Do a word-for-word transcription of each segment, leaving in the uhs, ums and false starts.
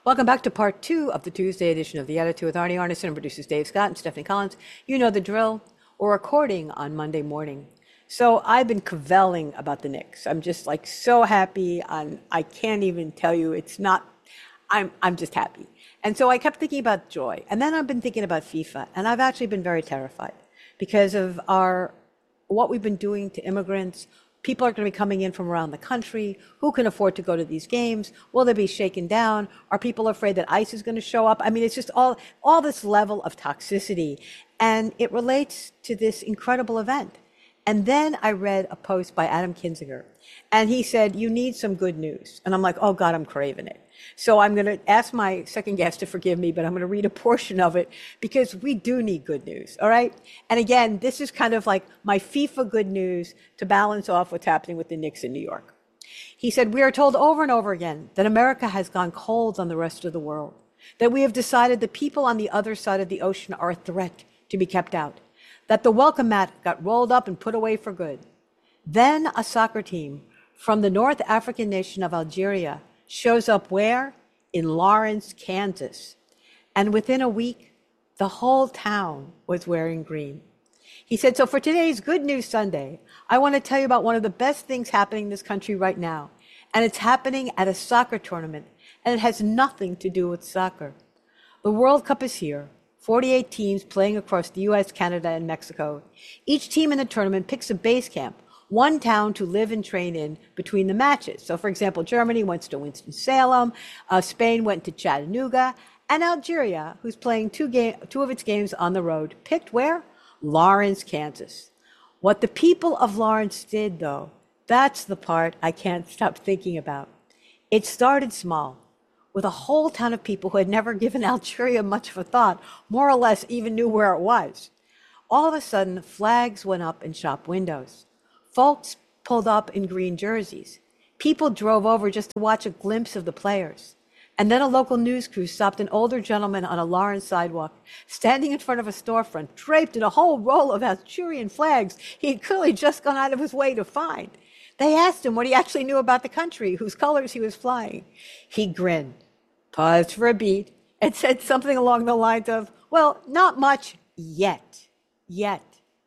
Welcome back to part two of the Tuesday edition of The Attitude with Arnie Arnesen and producers Dave Scott and Stephanie Collins. You know the drill. We're recording on Monday morning. So I've been cavelling about the Knicks. I'm just like so happy. On, I can't even tell you, it's not, I'm, I'm just happy. And so I kept thinking about joy. And then I've been thinking about FIFA. And I've actually been very terrified because of our, what we've been doing to immigrants. People are going to be coming in from around the country. Who can afford to go to these games? Will they be shaken down? Are people afraid that ICE is going to show up? I mean, it's just all, all this level of toxicity. And it relates to this incredible event. And then I read a post by Adam Kinzinger, and he said, you need some good news. And I'm like, oh God, I'm craving it. So I'm going to ask my second guest to forgive me, but I'm going to read a portion of it because we do need good news, all right? And again, this is kind of like my FIFA good news to balance off what's happening with the Knicks in New York. He said, we are told over and over again that America has gone cold on the rest of the world, that we have decided the people on the other side of the ocean are a threat to be kept out, that the welcome mat got rolled up and put away for good. Then a soccer team from the North African nation of Algeria shows up where? In Lawrence, Kansas. And within a week, the whole town was wearing green. He said, so for today's Good News Sunday, I want to tell you about one of the best things happening in this country right now. And it's happening at a soccer tournament, and it has nothing to do with soccer. The World Cup is here. forty-eight teams playing across the U S, Canada, and Mexico. Each team in the tournament picks a base camp, one town to live and train in between the matches. So, for example, Germany went to Winston-Salem, uh, Spain went to Chattanooga, and Algeria, who's playing two, game, two of its games on the road, picked where? Lawrence, Kansas. What the people of Lawrence did, though, that's the part I can't stop thinking about. It started small, with a whole town of people who had never given Algeria much of a thought, more or less even knew where it was. All of a sudden, flags went up in shop windows. Folks pulled up in green jerseys. People drove over just to watch a glimpse of the players. And then a local news crew stopped an older gentleman on a Lawrence sidewalk, standing in front of a storefront, draped in a whole roll of Algerian flags he had clearly just gone out of his way to find. They asked him what he actually knew about the country, whose colors he was flying. He grinned, paused for a beat, and said something along the lines of, well, not much yet, yet,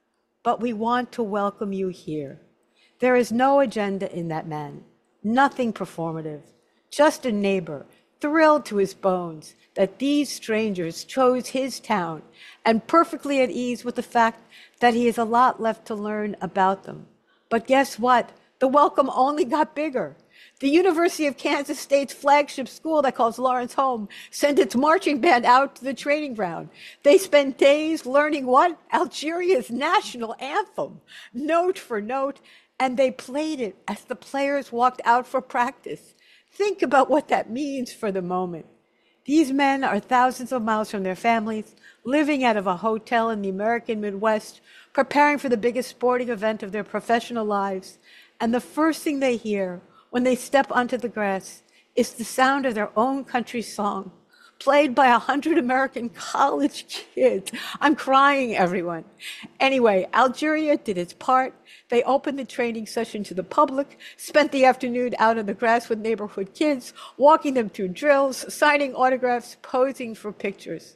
but we want to welcome you here. There is no agenda in that man, nothing performative, just a neighbor, thrilled to his bones that these strangers chose his town and perfectly at ease with the fact that he has a lot left to learn about them. But guess what? The welcome only got bigger. The University of Kansas State's flagship school that calls Lawrence home sent its marching band out to the training ground. They spent days learning what? Algeria's national anthem, note for note, and they played it as the players walked out for practice. Think about what that means for the moment. These men are thousands of miles from their families, living out of a hotel in the American Midwest, preparing for the biggest sporting event of their professional lives. And the first thing they hear when they step onto the grass is the sound of their own country song, played by a hundred American college kids. I'm crying, everyone. Anyway, Algeria did its part. They opened the training session to the public, spent the afternoon out on the grass with neighborhood kids, walking them through drills, signing autographs, posing for pictures.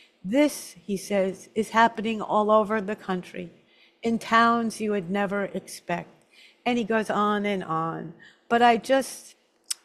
This, he says, is happening all over the country, in towns you would never expect. And he goes on and on. But I just,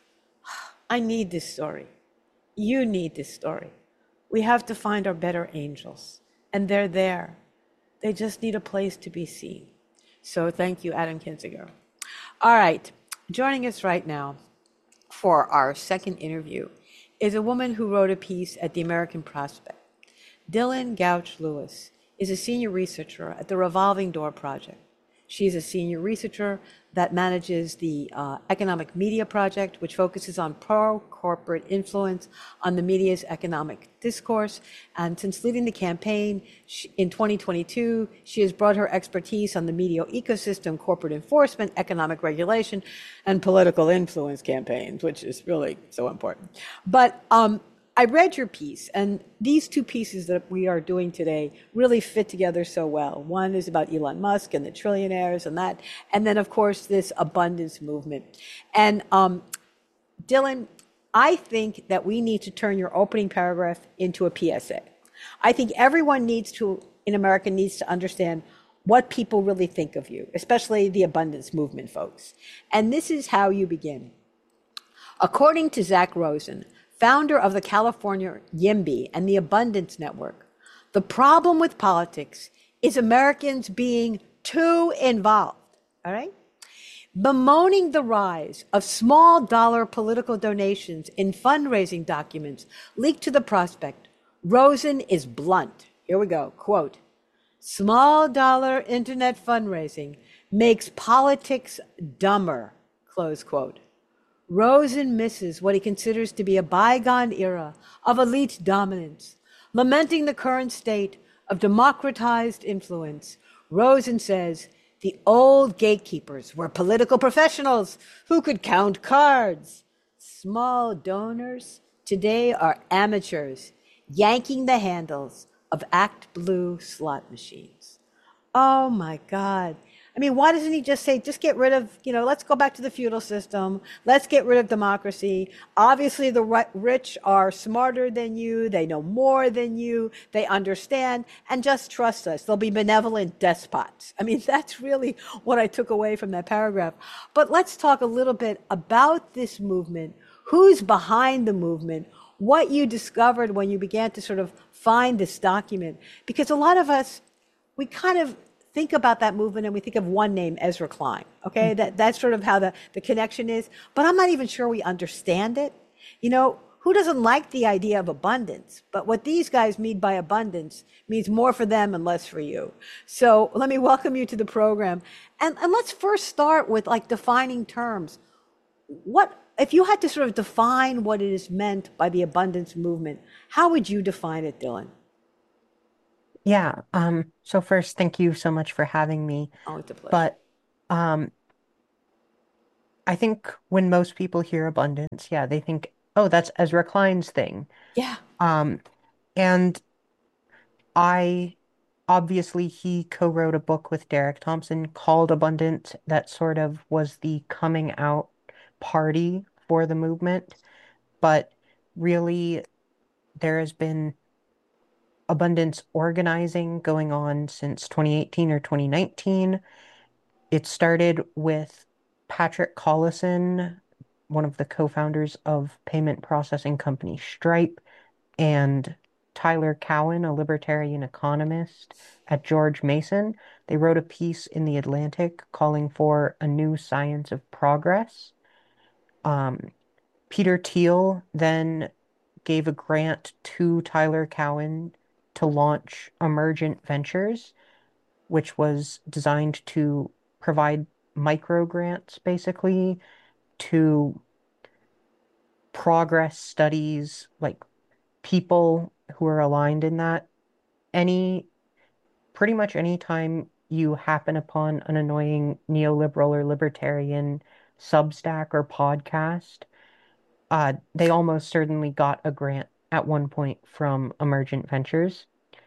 I need this story. You need this story. We have to find our better angels. And they're there. They just need a place to be seen. So thank you, Adam Kinzinger. All right, joining us right now for our second interview is a woman who wrote a piece at the American Prospect. Dylan Gouch Lewis is a senior researcher at the Revolving Door Project. She's a senior researcher that manages the uh, Economic Media Project, which focuses on pro-corporate influence on the media's economic discourse. And since leading the campaign she, in twenty twenty-two, she has brought her expertise on the media ecosystem, corporate enforcement, economic regulation, and political influence campaigns, which is really so important. But um, I read your piece, and these two pieces that we are doing today really fit together so well. One is about Elon Musk and the trillionaires and that, and then, of course, this abundance movement. And um, Dylan, I think that we need to turn your opening paragraph into a P S A. I think everyone needs to, in America, needs to understand what people really think of you, especially the abundance movement folks. And this is how you begin. According to Zach Rosen, founder of the California YIMBY and the Abundance Network, the problem with politics is Americans being too involved, all right? Bemoaning the rise of small dollar political donations in fundraising documents leaked to the Prospect, Rosen is blunt. Here we go, quote, small dollar internet fundraising makes politics dumber, close quote. Rosen misses what he considers to be a bygone era of elite dominance. Lamenting the current state of democratized influence, Rosen says the old gatekeepers were political professionals who could count cards. Small donors today are amateurs yanking the handles of Act Blue slot machines. Oh my God. I mean, why doesn't he just say, just get rid of, you know, let's go back to the feudal system. Let's get rid of democracy. Obviously, the rich are smarter than you. They know more than you. They understand, and just trust us. They'll be benevolent despots. I mean, that's really what I took away from that paragraph. But let's talk a little bit about this movement. Who's behind the movement? What you discovered when you began to sort of find this document? Because a lot of us, we kind of think about that movement and we think of one name, Ezra Klein. Okay, that, that's sort of how the, the connection is. But I'm not even sure we understand it. You know, who doesn't like the idea of abundance? But what these guys mean by abundance means more for them and less for you. So let me welcome you to the program. And, and let's first start with like defining terms. What, if you had to sort of define what it is meant by the abundance movement, how would you define it, Dylan? Yeah. Um, so first, thank you so much for having me. Oh, it's a pleasure. But um, I think when most people hear abundance, yeah, they think, oh, that's Ezra Klein's thing. Yeah. Um, and I obviously he co-wrote a book with Derek Thompson called Abundance that sort of was the coming out party for the movement. But really, there has been abundance organizing going on since twenty eighteen or twenty nineteen. It started with Patrick Collison, one of the co-founders of payment processing company Stripe, and Tyler Cowen, a libertarian economist at George Mason. They wrote a piece in The Atlantic calling for a new science of progress. Um, Peter Thiel then gave a grant to Tyler Cowen to launch Emergent Ventures, which was designed to provide micro grants basically to progress studies, like people who are aligned in that. Any, pretty much any time you happen upon an annoying neoliberal or libertarian Substack or podcast, uh, they almost certainly got a grant at one point from Emergent Ventures.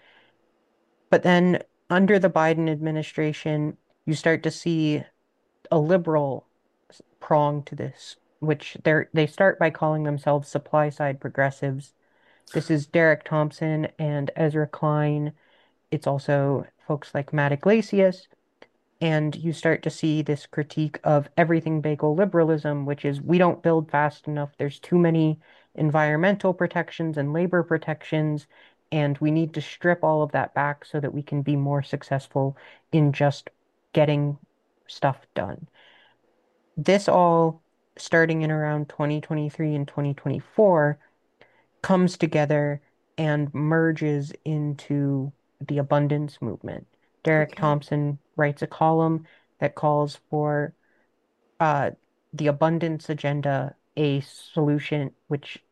But then under the Biden administration, you start to see a liberal prong to this, which they're they start by calling themselves supply side progressives. This is Derek Thompson and Ezra Klein. It's also folks like Matt Iglesias. And you start to see this critique of everything bagel liberalism, which is we don't build fast enough. There's too many environmental protections and labor protections, and we need to strip all of that back so that we can be more successful in just getting stuff done. This all, starting in around twenty twenty-three and twenty twenty-four, comes together and merges into the abundance movement. Derek Okay. Thompson writes a column that calls for uh, the abundance agenda a solution, which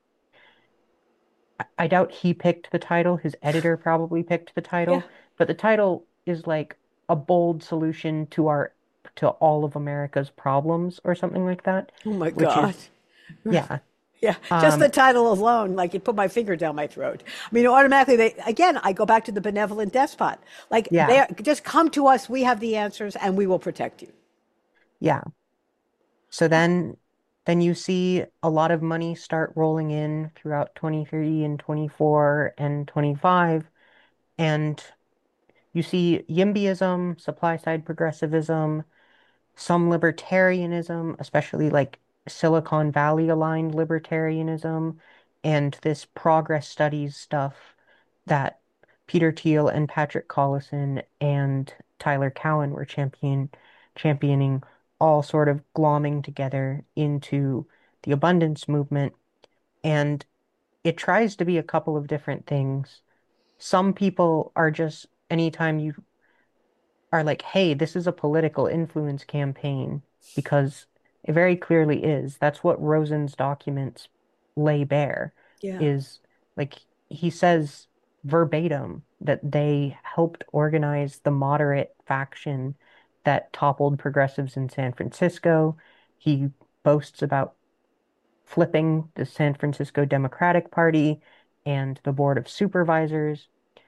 I, I doubt he picked the title. His editor probably picked the Yeah. title, but the title is like a bold solution to our to all of America's problems or something like that, Oh my which God. is yeah. Yeah, just the Um, title alone, like it put my finger down my throat. I mean, automatically they, again, I go back to the benevolent despot. Like yeah, they just come to us, we have the answers and we will protect you. yeah. So then then you see a lot of money start rolling in throughout twenty-three and twenty-four and twenty-five. And you see YIMBYism, supply side progressivism, some libertarianism, especially like Silicon Valley aligned libertarianism, and this progress studies stuff that Peter Thiel and Patrick Collison and Tyler Cowen were champion championing, all sort of glomming together into the abundance movement. And it tries to be a couple of different things. Some people are just, anytime you are like, hey, this is a political influence campaign, because it very clearly is. That's what Rosen's documents lay bare, Yeah. is like he says verbatim that they helped organize the moderate faction that toppled progressives in San Francisco. He boasts about flipping the San Francisco Democratic Party and the Board of Supervisors.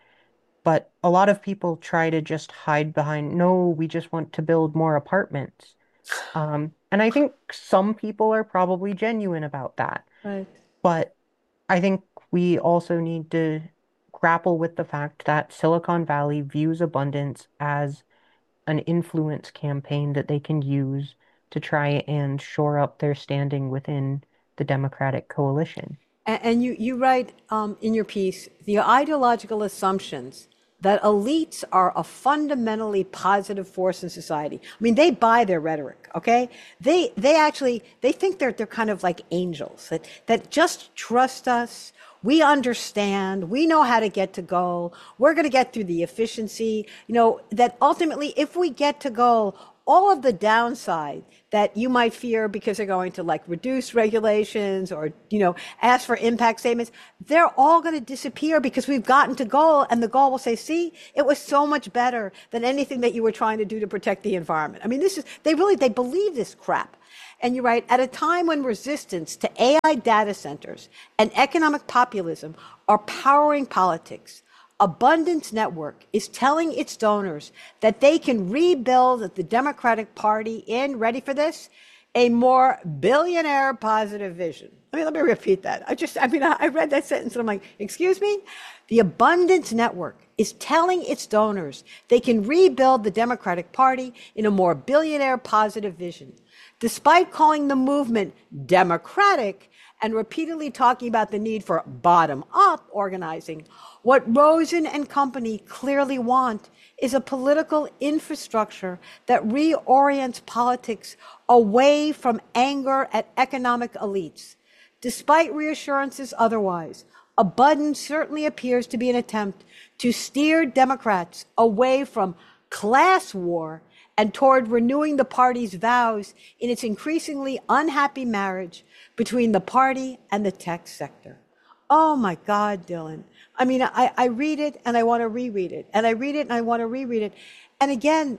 But a lot of people try to just hide behind, no, we just want to build more apartments. Um, and I think some people are probably genuine about that. Right. But I think we also need to grapple with the fact that Silicon Valley views abundance as an influence campaign that they can use to try and shore up their standing within the Democratic coalition. And, and you, you write um, in your piece the ideological assumptions that elites are a fundamentally positive force in society. I mean, they buy their rhetoric, okay? They they actually they think they're they're kind of like angels that that just trust us. We understand. We know how to get to goal. We're going to get through the efficiency. You know, that ultimately, if we get to goal, all of the downside that you might fear because they're going to like reduce regulations or, you know, ask for impact statements, they're all going to disappear because we've gotten to goal, and the goal will say, see, it was so much better than anything that you were trying to do to protect the environment. I mean, this is, they really, they believe this crap. And you're right, at a time when resistance to A I data centers and economic populism are powering politics, Abundance Network is telling its donors that they can rebuild the Democratic Party in, ready for this, a more billionaire positive vision. I mean, let me repeat that. I just, I mean, I read that sentence and I'm like, excuse me? The Abundance Network is telling its donors they can rebuild the Democratic Party in a more billionaire positive vision. Despite calling the movement democratic and repeatedly talking about the need for bottom-up organizing, what Rosen and company clearly want is a political infrastructure that reorients politics away from anger at economic elites. Despite reassurances otherwise, Abundance certainly appears to be an attempt to steer Democrats away from class war and toward renewing the party's vows in its increasingly unhappy marriage between the party and the tech sector. Oh my God, Dylan. I mean, I, I read it and I want to reread it, and I read it and I want to reread it. And again,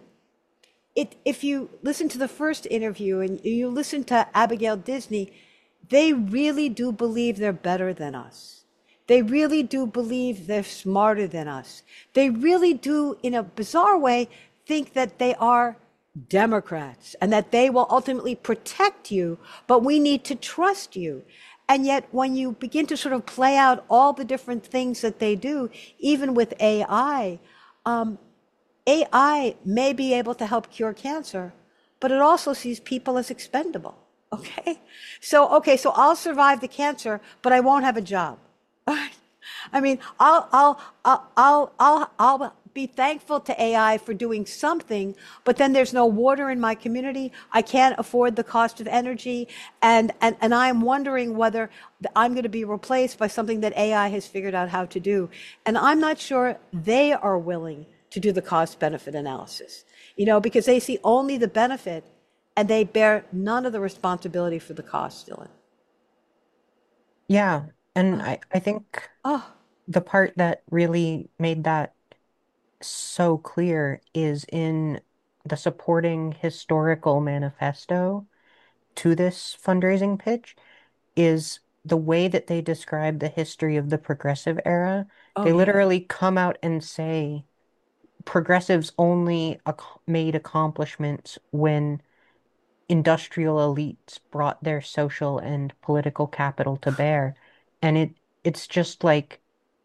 it, if you listen to the first interview and you listen to Abigail Disney, they really do believe they're better than us. They really do believe they're smarter than us. They really do, in a bizarre way, think that they are Democrats and that they will ultimately protect you, but we need to trust you. And yet, when you begin to sort of play out all the different things that they do, even with A I, um, A I may be able to help cure cancer, but it also sees people as expendable. Okay? So, okay, so I'll survive the cancer, but I won't have a job. All right? I mean, I'll, I'll, I'll, I'll, I'll, I'll be thankful to A I for doing something, but then there's no water in my community. I can't afford the cost of energy. And, and, and I'm wondering whether I'm going to be replaced by something that A I has figured out how to do. And I'm not sure they are willing to do the cost benefit analysis, you know, because they see only the benefit and they bear none of the responsibility for the cost, Dylan. Yeah, and Oh, I, I think oh, the part that really made that so clear is in the supporting historical manifesto to this fundraising pitch, is the way that they describe the history of the progressive era. oh They yeah. literally come out and say progressives only ac made accomplishments when industrial elites brought their social and political capital to bear. And it it's just like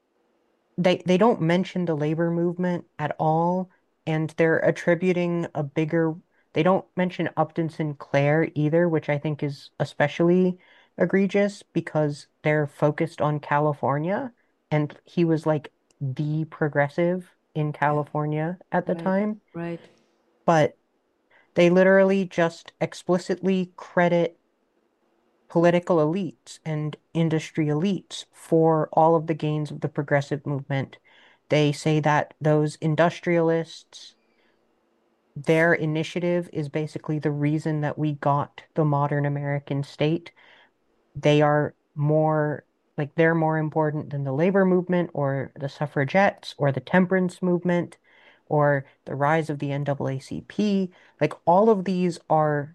they they don't mention the labor movement at all, and they're attributing a bigger they don't mention Upton Sinclair either, which I think is especially egregious because they're focused on California, and he was like the progressive in Yeah, California at the right, time. right. But they literally just explicitly credit political elites and industry elites for all of the gains of the progressive movement. They say that those industrialists, their initiative is basically the reason that we got the modern American state. They are more like they're more important than the labor movement or the suffragettes or the temperance movement or the rise of the N double A C P. Like all of these are,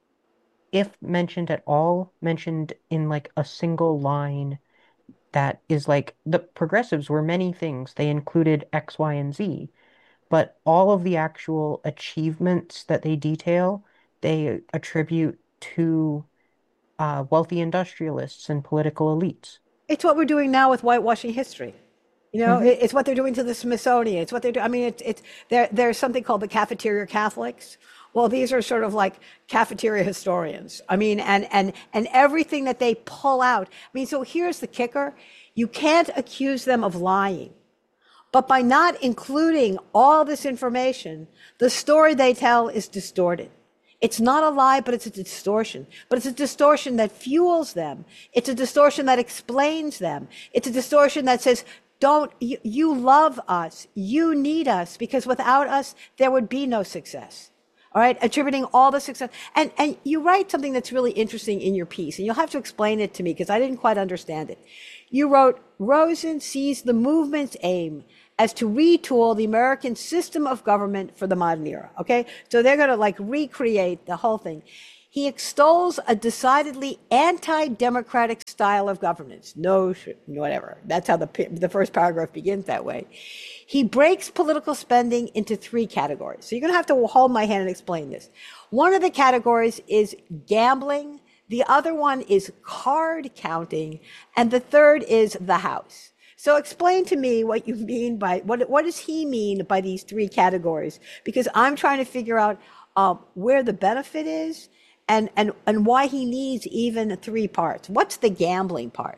if mentioned at all, mentioned in like a single line that is like the progressives were many things. They included X, Y, and Z, but all of the actual achievements that they detail, they attribute to uh, wealthy industrialists and political elites. It's what we're doing now with whitewashing history. You know, Hmm. it, it's what they're doing to the Smithsonian. It's what they're doing. I mean, it's it's there. There's something called the cafeteria Catholics. Well, these are sort of like cafeteria historians. I mean, and and and everything that they pull out. I mean, so here's the kicker: you can't accuse them of lying. But by not including all this information, the story they tell is distorted. It's not a lie, but it's a distortion. But it's a distortion that fuels them. It's a distortion that explains them. It's a distortion that says, don't, you, you love us. You need us because without us, there would be no success. All right, attributing all the success. And, and you write something that's really interesting in your piece, and you'll have to explain it to me because I didn't quite understand it. You wrote, Rosen sees the movement's aim as to retool the American system of government for the modern era. Okay, so they're going to like recreate the whole thing. He extols a decidedly anti-democratic style of governance. No, whatever. That's how the the first paragraph begins that way. He breaks political spending into three categories. So you're going to have to hold my hand and explain this. One of the categories is gambling. The other one is card counting. And the third is the house. So explain to me what you mean by, what, what does he mean by these three categories? Because I'm trying to figure out uh, where the benefit is and, and, and why he needs even three parts. What's the gambling part?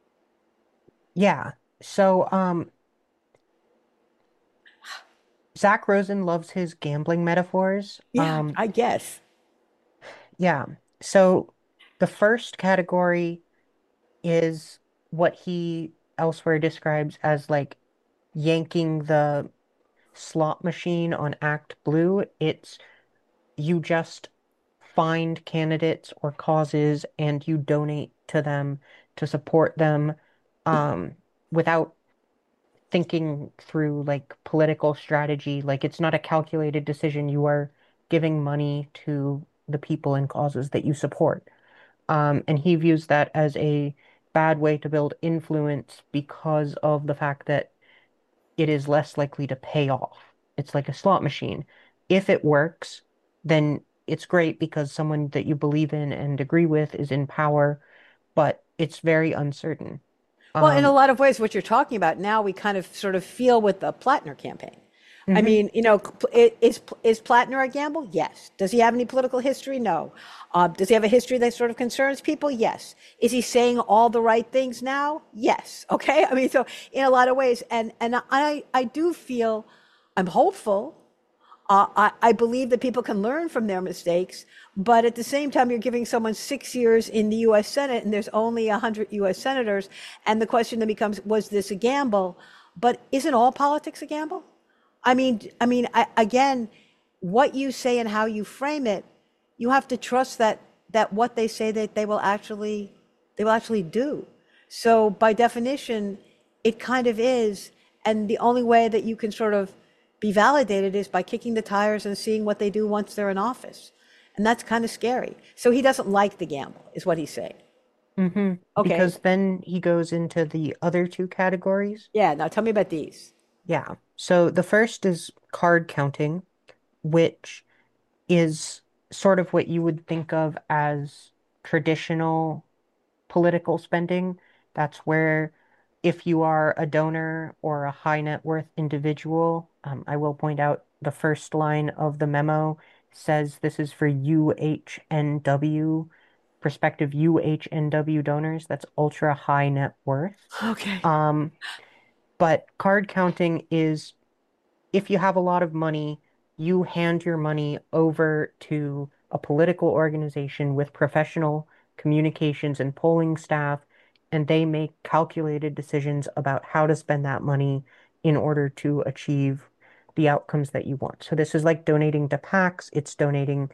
Yeah. So, um, Zach Rosen loves his gambling metaphors. Yeah, Um, I guess. yeah. So the first category is what he elsewhere describes as like yanking the slot machine on Act Blue. It's you just find candidates or causes and you donate to them to support them um, without thinking through like political strategy. Like it's not a calculated decision. You are giving money to the people and causes that you support. Um, and he views that as a bad way to build influence because of the fact that it is less likely to pay off. It's like a slot machine. If it works, then it's great because someone that you believe in and agree with is in power, but it's very uncertain. Well, in a Um, lot of ways, what you're talking about now, we kind of sort of feel with the Plattner campaign. I mhm. mean, you know, is is Plattner a gamble? Yes. Does he have any political history? No. Uh, does he have a history that sort of concerns people? Yes. Is he saying all the right things now? Yes. Okay. I mean, so in a lot of ways, and and I I do feel I'm hopeful. Uh, I, I believe that people can learn from their mistakes, but at the same time, you're giving someone six years in the U S. Senate, and there's only one hundred U S senators. And the question then becomes, was this a gamble? But isn't all politics a gamble? I mean, I mean, I, again, what you say and how you frame it, you have to trust that that what they say that they will actually they will actually do. So by definition, it kind of is, and the only way that you can sort of be validated is by kicking the tires and seeing what they do once they're in office. And that's kind of scary. So he doesn't like the gamble, is what he's saying. hmm Okay. Because then he goes into the other two categories. Yeah. Now tell me about these. Yeah. So the first is card counting, which is sort of what you would think of as traditional political spending. That's where if you are a donor or a high net worth individual, um, I will point out the first line of the memo says this is for U H N W, prospective U H N W donors. That's ultra high net worth. Okay. Um, but card counting is if you have a lot of money, you hand your money over to a political organization with professional communications and polling staff, and they make calculated decisions about how to spend that money in order to achieve the outcomes that you want. So this is like donating to PACs, it's donating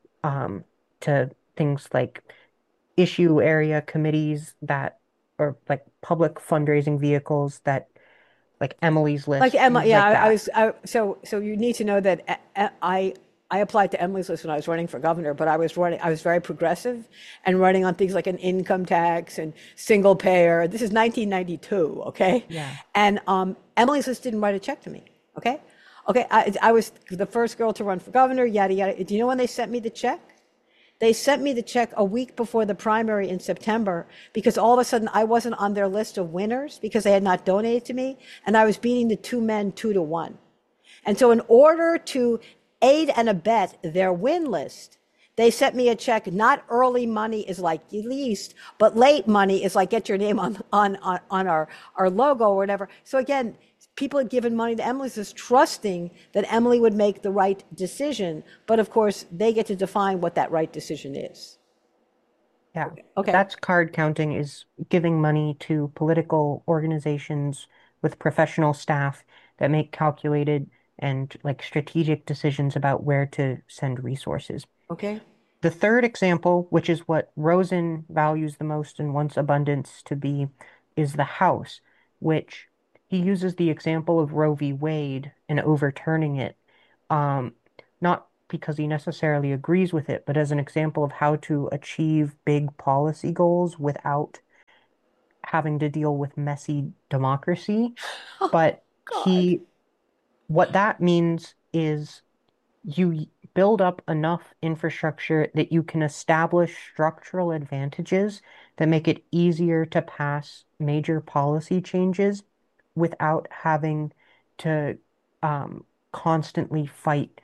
um, to things like issue area committees that or like public fundraising vehicles that like Emily's Like List, Emma, things yeah, like I, I that. was, I, so, so you need to know that e- e- I, I applied to Emily's List when I was running for governor, but I was running, I was very progressive and running on things like an income tax and single payer. This is nineteen ninety-two, okay? Yeah. And um, Emily's List didn't write a check to me, okay? Okay, I, I was the first girl to run for governor, yada, yada. Do you know when they sent me the check? They sent me the check a week before the primary in September because all of a sudden I wasn't on their list of winners because they had not donated to me, and I was beating the two men two to one. And so, in order to aid and abet their win list, they sent me a check. Not early money is like least, but late money is like get your name on on on, on our our logo or whatever. So again, people had given money to Emily's just trusting that Emily would make the right decision. But of course, they get to define what that right decision is. Yeah. Okay. That's card counting is giving money to political organizations with professional staff that make calculated and like strategic decisions about where to send resources. Okay. The third example, which is what Rosen values the most and wants abundance to be, is the House, which he uses the example of Roe v. Wade and overturning it, um, not because he necessarily agrees with it, but as an example of how to achieve big policy goals without having to deal with messy democracy. Oh But God. he, what that means is you build up enough infrastructure that you can establish structural advantages that make it easier to pass major policy changes without having to um, constantly fight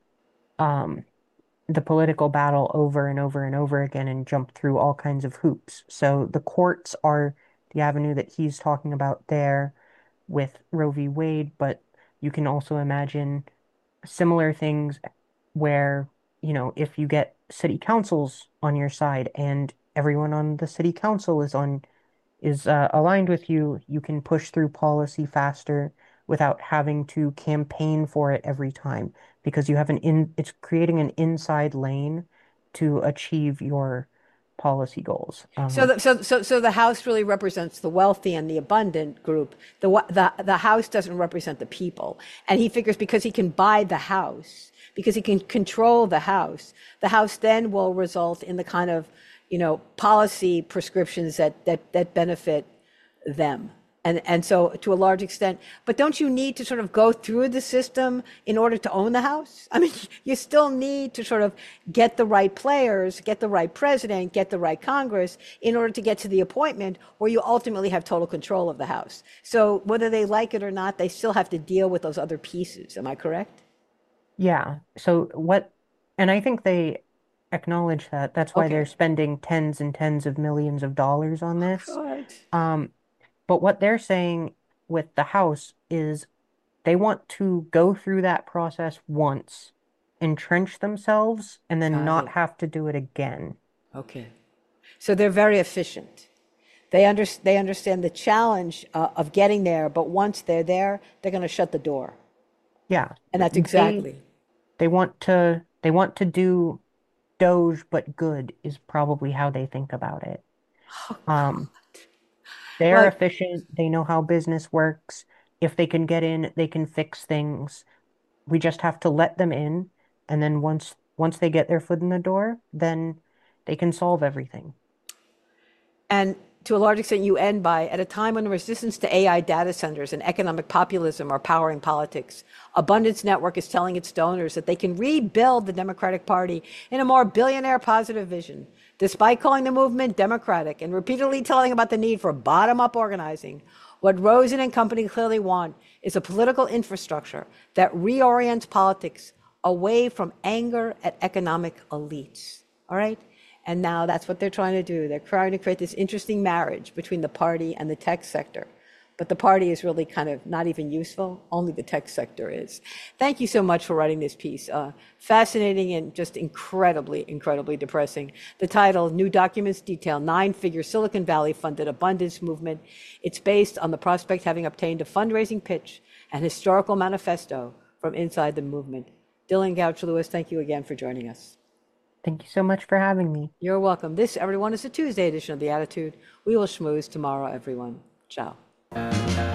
um, the political battle over and over and over again and jump through all kinds of hoops. So the courts are the avenue that he's talking about there with Roe v. Wade, but you can also imagine similar things where, you know, if you get city councils on your side and everyone on the city council is on is uh, aligned with you, you can push through policy faster without having to campaign for it every time because you have an in it's creating an inside lane to achieve your policy goals. So, Um, the, so, so, so the House really represents the wealthy and the abundant group. The, the, the House doesn't represent the people. And he figures because he can buy the House, because he can control the House, the House then will result in the kind of, you know, policy prescriptions that, that, that benefit them. And, and so to a large extent, but don't you need to sort of go through the system in order to own the House? I mean, you still need to sort of get the right players, get the right president, get the right Congress in order to get to the appointment where you ultimately have total control of the House. So whether they like it or not, they still have to deal with those other pieces. Am I correct? yeah. So what, and I think they acknowledge that. That's why they're Okay. spending tens and tens of millions of dollars on Oh, this. God. Um, But what they're saying with the House is they want to go through that process once, entrench themselves, and then Got not it. have to do it again. Okay. So they're very efficient. They, under, they understand the challenge uh, of getting there, but once they're there, they're going to shut the door. Yeah, And that's they exactly. they want to they want to do Doge but good is probably how they think about it. Oh, Um, God. they're Well, efficient, they know how business works. If they can get in, they can fix things. We just have to let them in, and then once once they get their foot in the door, then they can solve everything. and to a large extent, you end by at a time when resistance to A I data centers and economic populism are powering politics. Abundance Network is telling its donors that they can rebuild the Democratic Party in a more billionaire positive vision. Despite calling the movement democratic and repeatedly telling about the need for bottom-up organizing, what Rosen and company clearly want is a political infrastructure that reorients politics away from anger at economic elites. All right? And now that's what they're trying to do. They're trying to create this interesting marriage between the party and the tech sector. But the party is really kind of not even useful. Only the tech sector is. Thank you so much for writing this piece. Uh, fascinating and just incredibly, incredibly depressing. The title, New Documents Detail Nine-Figure Silicon Valley-Funded Abundance Movement. It's based on the prospect having obtained a fundraising pitch and historical manifesto from inside the movement. Dylan Gouch-Lewis, thank you again for joining us. Thank you so much for having me. You're welcome. This, everyone, is a Tuesday edition of The Attitude. We will schmooze tomorrow, everyone. Ciao.